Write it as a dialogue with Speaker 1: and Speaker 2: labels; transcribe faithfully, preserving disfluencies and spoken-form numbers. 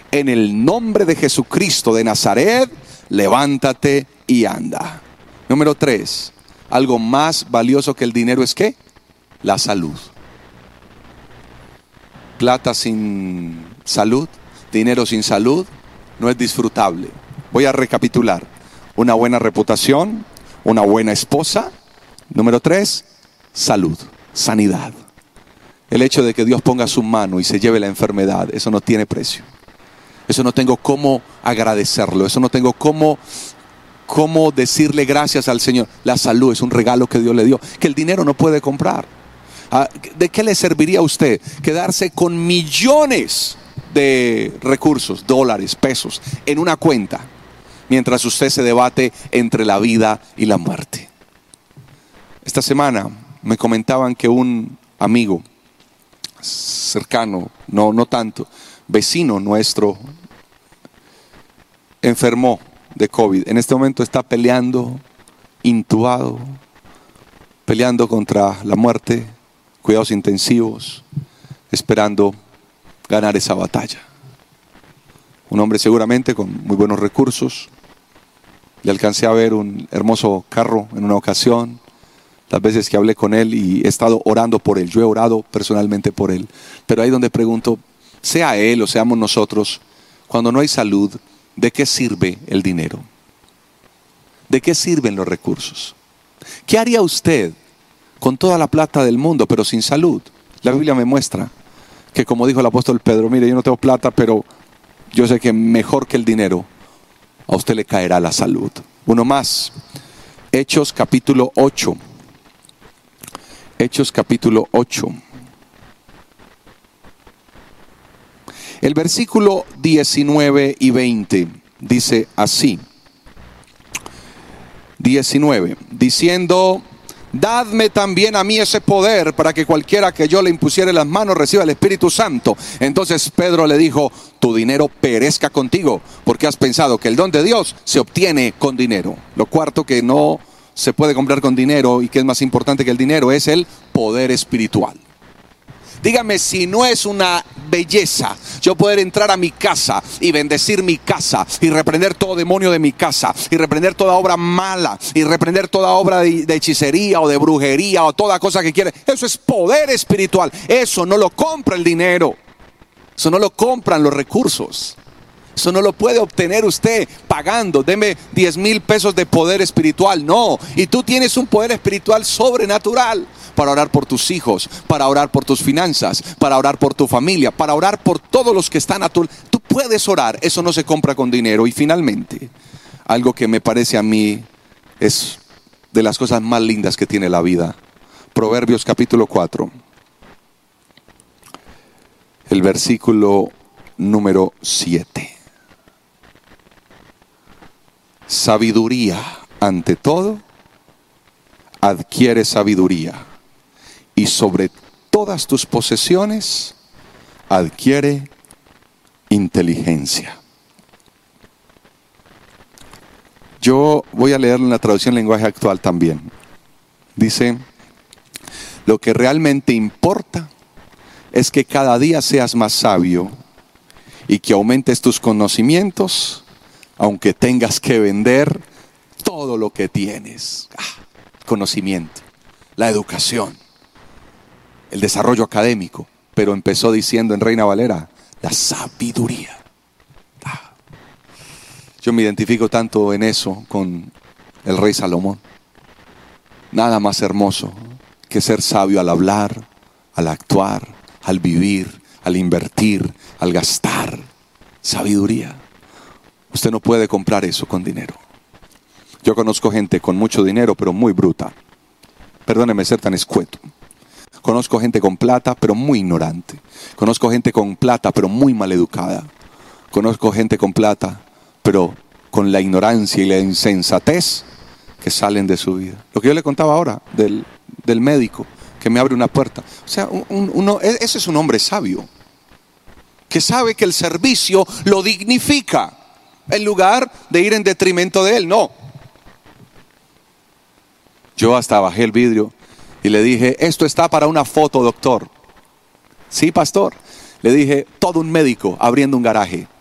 Speaker 1: en el nombre de Jesucristo de Nazaret, levántate y anda. Número tres, algo más valioso que el dinero es ¿qué? La salud. Plata sin salud, dinero sin salud, no es disfrutable. Voy a recapitular. Una buena reputación, una buena esposa. Número tres, salud, sanidad. El hecho de que Dios ponga su mano y se lleve la enfermedad, eso no tiene precio. Eso no tengo cómo agradecerlo, eso no tengo cómo, cómo decirle gracias al Señor. La salud es un regalo que Dios le dio, que el dinero no puede comprar. ¿De qué le serviría a usted quedarse con millones de recursos, dólares, pesos, en una cuenta, mientras usted se debate entre la vida y la muerte? Esta semana me comentaban que un amigo cercano, no, no tanto, vecino nuestro, enfermó de COVID. En este momento está peleando, intubado, peleando contra la muerte, cuidados intensivos, esperando ganar esa batalla. Un hombre seguramente con muy buenos recursos. Le alcancé a ver un hermoso carro en una ocasión, las veces que hablé con él, y he estado orando por él. Yo he orado personalmente por él. Pero ahí donde pregunto, sea él o seamos nosotros, cuando no hay salud, ¿de qué sirve el dinero? ¿De qué sirven los recursos? ¿Qué haría usted con toda la plata del mundo pero sin salud? La Biblia me muestra que, como dijo el apóstol Pedro, mire, yo no tengo plata, pero yo sé que mejor que el dinero a usted le caerá la salud. Uno más, Hechos capítulo ocho. Hechos capítulo ocho. El versículo diecinueve y veinte dice así. diecinueve, diciendo: dadme también a mí ese poder para que cualquiera que yo le impusiere las manos reciba el Espíritu Santo. Entonces Pedro le dijo: tu dinero perezca contigo, porque has pensado que el don de Dios se obtiene con dinero. Lo cuarto que no se puede comprar con dinero y que es más importante que el dinero es el poder espiritual. Dígame si no es una belleza yo poder entrar a mi casa y bendecir mi casa y reprender todo demonio de mi casa y reprender toda obra mala y reprender toda obra de, de hechicería o de brujería o toda cosa que quiere. Eso es poder espiritual. Eso no lo compra el dinero. Eso no lo compran los recursos. Eso no lo puede obtener usted pagando. Deme diez mil pesos de poder espiritual. No. Y tú tienes un poder espiritual sobrenatural para orar por tus hijos, para orar por tus finanzas, para orar por tu familia, para orar por todos los que están a tu... Tú puedes orar. Eso no se compra con dinero. Y finalmente, algo que me parece a mí es de las cosas más lindas que tiene la vida. Proverbios capítulo cuatro. El versículo número siete. Sabiduría ante todo, adquiere sabiduría, y sobre todas tus posesiones adquiere inteligencia. Yo voy a leerlo en la traducción lenguaje actual también. Dice: lo que realmente importa es que cada día seas más sabio y que aumentes tus conocimientos, aunque tengas que vender todo lo que tienes. Ah, conocimiento, la educación, el desarrollo académico. Pero empezó diciendo en Reina Valera, la sabiduría. Ah, yo me identifico tanto en eso con el rey Salomón. Nada más hermoso que ser sabio al hablar, al actuar, al vivir, al invertir, al gastar. Sabiduría. Usted no puede comprar eso con dinero. Yo conozco gente con mucho dinero pero muy bruta. Perdóneme ser tan escueto. Conozco gente con plata pero muy ignorante. Conozco gente con plata pero muy maleducada. Conozco gente con plata pero con la ignorancia y la insensatez que salen de su vida. Lo que yo le contaba ahora del, del médico que me abre una puerta. O sea, un, uno, ese es un hombre sabio que sabe que el servicio lo dignifica en lugar de ir en detrimento de él. No. Yo hasta bajé el vidrio y le dije: esto está para una foto, doctor. Sí, pastor. Le dije: todo un médico abriendo un garaje.